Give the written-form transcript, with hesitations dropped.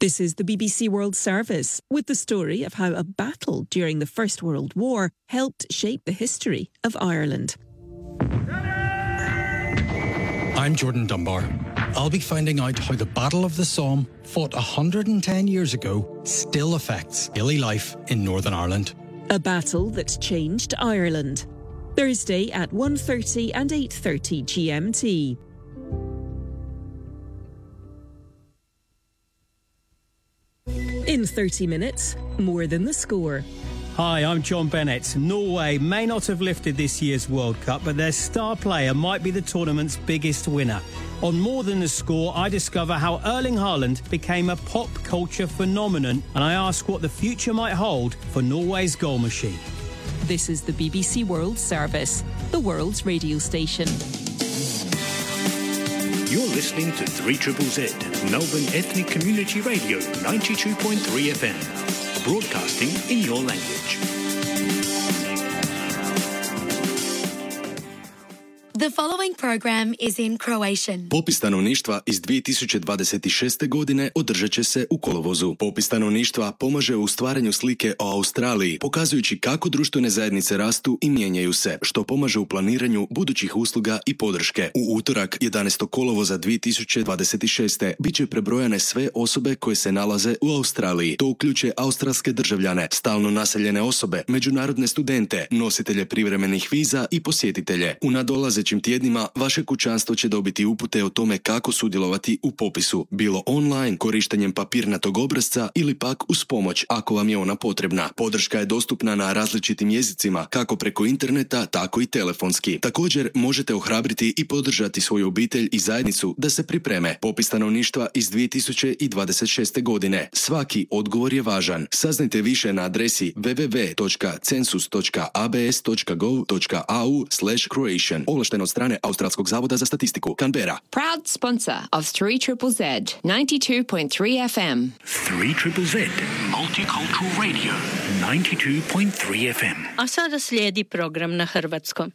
This is the BBC World Service with the story of how a battle during the First World War helped shape the history of Ireland. I'm Jordan Dunbar. I'll be finding out how the Battle of the Somme, fought 110 years ago, still affects daily life in Northern Ireland. A battle that changed Ireland. Thursday at 1:30 and 8:30 GMT. In 30 minutes, more than the score. Hi, I'm John Bennett. Norway may not have lifted this year's World Cup, but their star player might be the tournament's biggest winner. On More Than the Score, I discover how Erling Haaland became a pop culture phenomenon, and I ask what the future might hold for Norway's goal machine. This is the BBC World Service, the world's radio station. You're listening to 3ZZZ, Melbourne Ethnic Community Radio, 92.3 FM. Broadcasting in your language. The following program is in Croatian. Popis stanovništva iz 2026. godine održat će se u kolovozu. Popis stanovništva pomaže u stvaranju slike o Australiji, pokazujući kako društvene zajednice rastu i mijenjaju se, što pomaže u planiranju budućih usluga i podrške. U utorak, 11. kolovoza 2026. bit će prebrojane sve osobe koje se nalaze u Australiji. To uključuje australske državljane, stalno naseljene osobe, međunarodne studente, nositelje privremenih viza i posjetitelje. U nadolazećim tjednima vaše kućanstvo će dobiti upute o tome kako sudjelovati u popisu, bilo online, korištenjem papirnatog obrasca ili pak uz pomoć, ako vam je ona potrebna. Podrška je dostupna na različitim jezicima, kako preko interneta, tako i telefonski. Također možete ohrabriti i podržati svoju obitelj i zajednicu da se pripreme. Popis stanovništva iz 2026. godine. Svaki odgovor je važan. Saznajte više na adresi www.census.abs.gov.au/Croatian. Ovlašteno od strane Australskog zavoda za statistiku. Canberra. Proud sponsor of 3ZZZ, 92.3 FM. 3ZZZ, Multicultural Radio, 92.3 FM. A sada slijedi program na hrvatskom.